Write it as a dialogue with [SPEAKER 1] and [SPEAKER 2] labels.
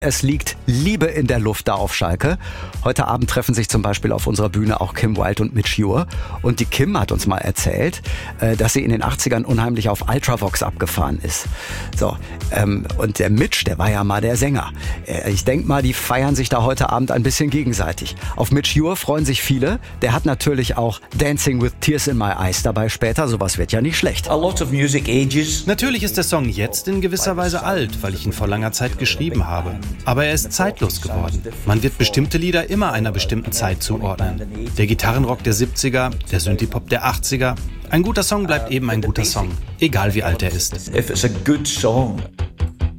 [SPEAKER 1] Es liegt Liebe in der Luft da auf Schalke. Heute Abend treffen sich zum Beispiel auf unserer Bühne auch Kim Wilde und Midge Ure. Und die Kim hat uns mal erzählt, dass sie in den 80ern unheimlich auf Ultravox abgefahren ist. So, und der Midge, der war ja mal der Sänger. Ich denke mal, die feiern sich da heute Abend ein bisschen gegenseitig. Auf Midge Ure freuen sich viele. Der hat natürlich auch Dancing with Tears in My Eyes dabei später. Sowas wird ja nicht schlecht.
[SPEAKER 2] A lot of music ages.
[SPEAKER 3] Natürlich ist der Song jetzt in gewisser Weise alt, weil ich ihn vor langer Zeit geschrieben habe. Aber er ist zeitlos geworden. Man wird bestimmte Lieder immer einer bestimmten Zeit zuordnen. Der Gitarrenrock der 70er, der Synthie-Pop der 80er. Ein guter Song bleibt eben ein guter Song, egal wie alt er ist.
[SPEAKER 2] If it's a good song,